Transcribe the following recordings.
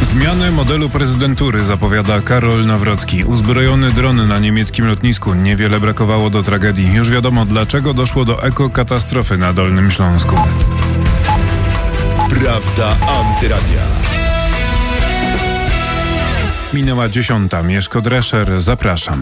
Zmianę modelu prezydentury zapowiada Karol Nawrocki. Uzbrojony dron na niemieckim lotnisku. Niewiele brakowało do tragedii. Już wiadomo, dlaczego doszło do ekokatastrofy na Dolnym Śląsku. Prawda Antyradia. Minęła 10. Mieszko Drescher. Zapraszam.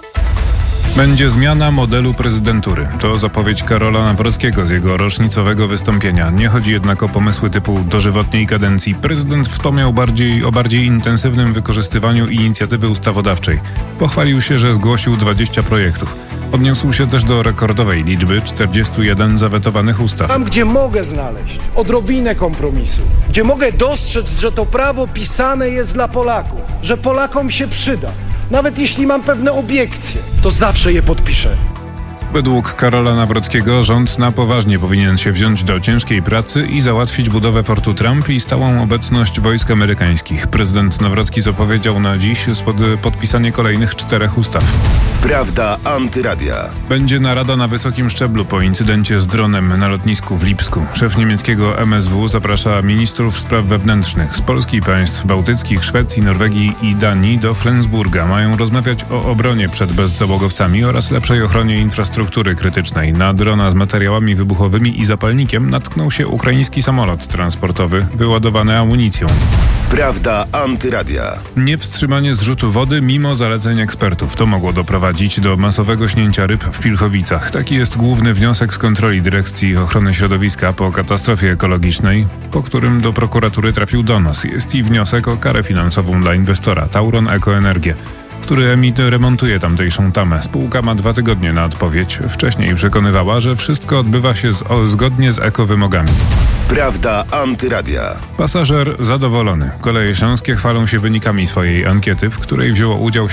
Będzie zmiana modelu prezydentury. To zapowiedź Karola Nawrockiego z jego rocznicowego wystąpienia. Nie chodzi jednak o pomysły typu dożywotniej kadencji. Prezydent wspomniał o bardziej intensywnym wykorzystywaniu inicjatywy ustawodawczej. Pochwalił się, że zgłosił 20 projektów. Odniósł się też do rekordowej liczby 41 zawetowanych ustaw. Tam, gdzie mogę znaleźć odrobinę kompromisu, gdzie mogę dostrzec, że to prawo pisane jest dla Polaków, że Polakom się przyda, nawet jeśli mam pewne obiekcje, to zawsze je podpiszę. Według Karola Nawrockiego rząd na poważnie powinien się wziąć do ciężkiej pracy i załatwić budowę Fortu Trump i stałą obecność wojsk amerykańskich. Prezydent Nawrocki zapowiedział na dziś podpisanie kolejnych 4 ustaw. Prawda Antyradia. Będzie narada na wysokim szczeblu po incydencie z dronem na lotnisku w Lipsku. Szef niemieckiego MSW zaprasza ministrów spraw wewnętrznych z Polski i państw bałtyckich, Szwecji, Norwegii i Danii do Flensburga. Mają rozmawiać o obronie przed bezzałogowcami oraz lepszej ochronie infrastruktury krytycznej. Na drona z materiałami wybuchowymi i zapalnikiem natknął się ukraiński samolot transportowy wyładowany amunicją. Prawda Antyradia. Niewstrzymanie zrzutu wody mimo zaleceń ekspertów. To mogło doprowadzić do masowego śnięcia ryb w Pilchowicach. Taki jest główny wniosek z kontroli Dyrekcji Ochrony Środowiska po katastrofie ekologicznej, po którym do prokuratury trafił donos. Jest i wniosek o karę finansową dla inwestora Tauron Ekoenergię, który remontuje tamtejszą tamę. Spółka ma 2 tygodnie na odpowiedź. Wcześniej przekonywała, że wszystko odbywa się zgodnie z ekowymogami. Prawda Antyradia. Pasażer zadowolony. Koleje Śląskie chwalą się wynikami swojej ankiety, w której wzięło udział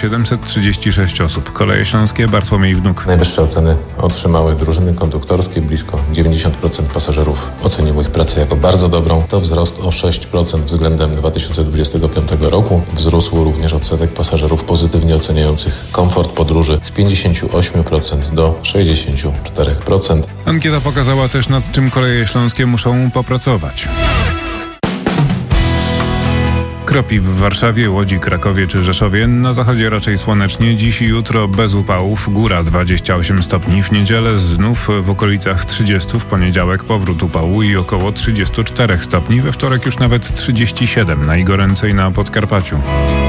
736 osób. Koleje Śląskie, Bartłomiej Wnuk. Najwyższe oceny otrzymały drużyny konduktorskie. Blisko 90% pasażerów oceniło ich pracę jako bardzo dobrą. To wzrost o 6% względem 2025 roku. Wzrósł również odsetek pasażerów pozytywnie oceniających komfort podróży z 58% do 64%. Ankieta pokazała też, nad czym Koleje Śląskie muszą popracować. Kropi w Warszawie, Łodzi, Krakowie czy Rzeszowie. Na zachodzie raczej słonecznie. Dziś i jutro bez upałów. Góra 28 stopni. W niedzielę znów w okolicach 30. W poniedziałek powrót upału i około 34 stopni. We wtorek już nawet 37. Najgoręcej na Podkarpaciu.